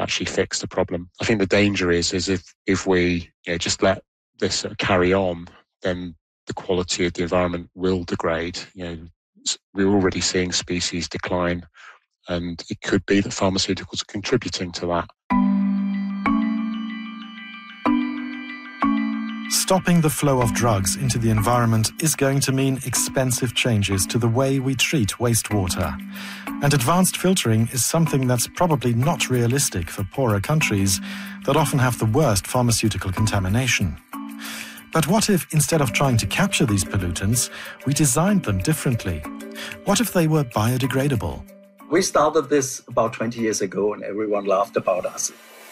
actually fix the problem. I think the danger is if we just let this sort of carry on, then the quality of the environment will degrade. We're already seeing species decline, and it could be that pharmaceuticals are contributing to that. Stopping the flow of drugs into the environment is going to mean expensive changes to the way we treat wastewater. And advanced filtering is something that's probably not realistic for poorer countries that often have the worst pharmaceutical contamination. But what if, instead of trying to capture these pollutants, we designed them differently? What if they were biodegradable? We started this about 20 years ago and everyone laughed about us.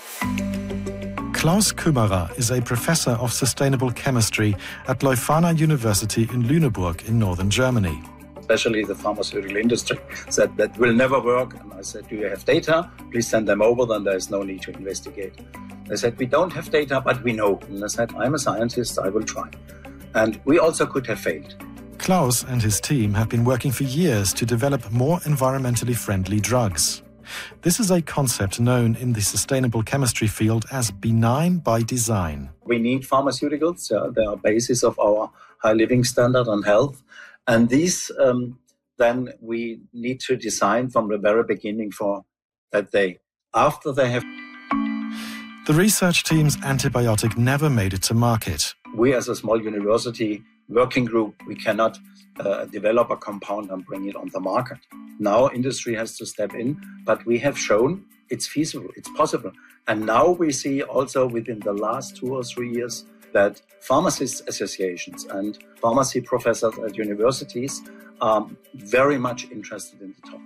Klaus Kümmerer is a professor of sustainable chemistry at Leuphana University in Lüneburg in northern Germany. Especially the pharmaceutical industry said that will never work. And I said, do you have data? Please send them over, then there is no need to investigate. They said, we don't have data, but we know. And I said, I'm a scientist, I will try. And we also could have failed. Klaus and his team have been working for years to develop more environmentally friendly drugs. This is a concept known in the sustainable chemistry field as benign by design. We need pharmaceuticals. They are basis of our high living standard and health. And these, then we need to design from the very beginning for that after they have... The research team's antibiotic never made it to market. We as a small university working group, we cannot develop a compound and bring it on the market. Now industry has to step in, but we have shown it's feasible, it's possible. And now we see also within the last 2 or 3 years that pharmacists associations and pharmacy professors at universities are very much interested in the topic.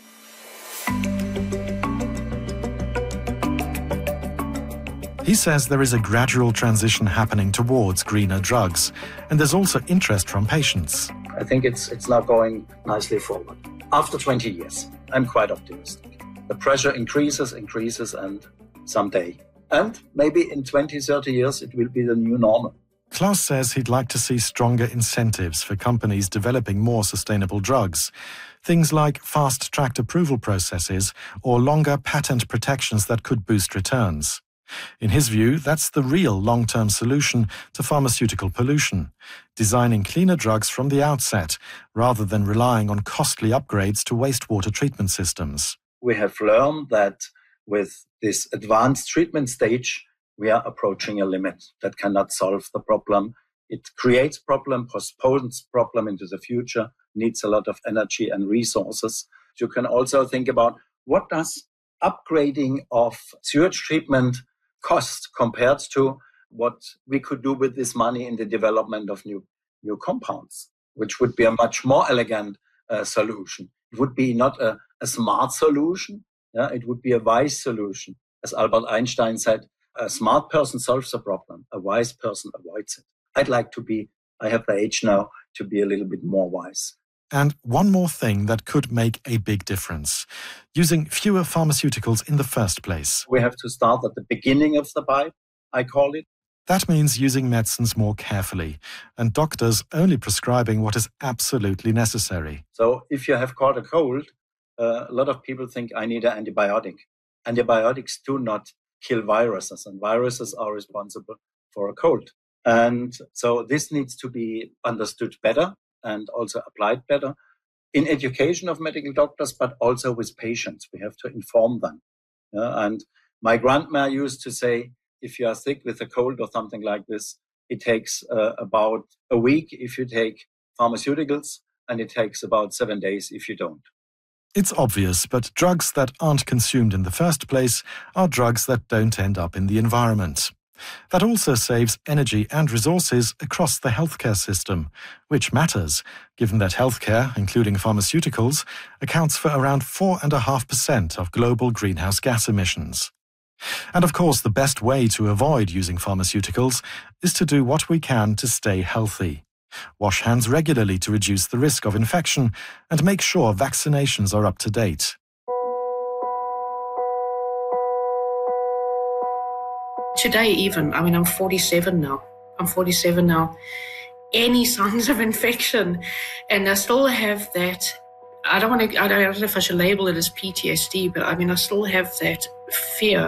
He says there is a gradual transition happening towards greener drugs, and there's also interest from patients. I think it's now going nicely forward. After 20 years, I'm quite optimistic. The pressure increases, and someday, and maybe in 20, 30 years, it will be the new normal. Klaus says he'd like to see stronger incentives for companies developing more sustainable drugs. Things like fast-tracked approval processes or longer patent protections that could boost returns. In his view, that's the real long-term solution to pharmaceutical pollution, designing cleaner drugs from the outset, rather than relying on costly upgrades to wastewater treatment systems. We have learned that with this advanced treatment stage, we are approaching a limit that cannot solve the problem. It creates problem, postpones problem into the future, needs a lot of energy and resources. You can also think about what does upgrading of sewage treatment cost compared to what we could do with this money in the development of new compounds, which would be a much more elegant solution. It would be not a smart solution, it would be a wise solution. As Albert Einstein said, a smart person solves a problem, a wise person avoids it. I'd like to be, I have the age now, to be a little bit more wise. And one more thing that could make a big difference: using fewer pharmaceuticals in the first place. We have to start at the beginning of the pipe, I call it. That means using medicines more carefully and doctors only prescribing what is absolutely necessary. So if you have caught a cold, a lot of people think I need an antibiotic. Antibiotics do not kill viruses, and viruses are responsible for a cold. And so this needs to be understood better and also applied better in education of medical doctors, but also with patients. We have to inform them. And my grandma used to say, if you are sick with a cold or something like this, it takes about a week if you take pharmaceuticals, and it takes about 7 days if you don't. It's obvious, but drugs that aren't consumed in the first place are drugs that don't end up in the environment. That also saves energy and resources across the healthcare system, which matters, given that healthcare, including pharmaceuticals, accounts for around 4.5% of global greenhouse gas emissions. And of course, the best way to avoid using pharmaceuticals is to do what we can to stay healthy. Wash hands regularly to reduce the risk of infection and make sure vaccinations are up to date. Today even, I'm 47 now. Any signs of infection, and I still have that, I don't know if I should label it as PTSD, but I still have that fear.